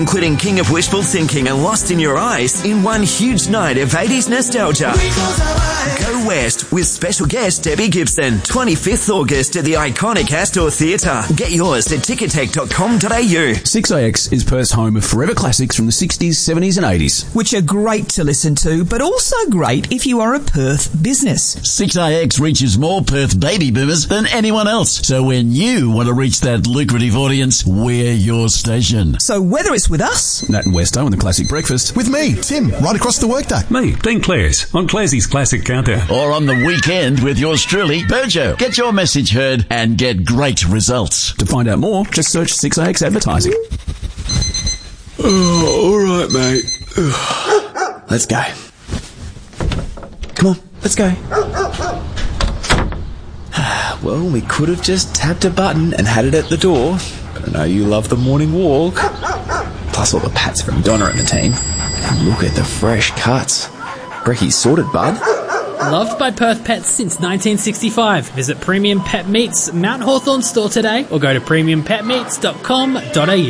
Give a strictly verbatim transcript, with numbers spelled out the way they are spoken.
including King of Wishful Thinking and Lost in Your Eyes in one huge night of eighties nostalgia. Go West with special guest Debbie Gibson, twenty-fifth August at the iconic Astor Theatre. Get yours at ticketek dot com dot a u. six A X is Perth's home of forever classics from the sixties, seventies and eighties. Which are great to listen to, but also great if you are a Perth business. six A X reaches more Perth baby boomers than anyone else. So when you want to reach that lucrative audience, we're your station. So whether it's with us, Nat and Westo and the Classic Breakfast, with me, Tim, right across the workday. Me, Dean Clares, on Clarsey's Classic Countdown. Or on the weekend with yours truly, Burjo. Get your message heard and get great results. To find out more, just search six A X Advertising. Oh, all right, mate. Let's go. Come on, let's go. Well, we could have just tapped a button and had it at the door, but I know you love the morning walk. Plus all the pats from Donna and the team. And look at the fresh cuts. Brecky's sorted, bud. Loved by Perth pets since nineteen sixty-five. Visit Premium Pet Meats Mount Hawthorn store today or go to premium pet meats dot com dot a u.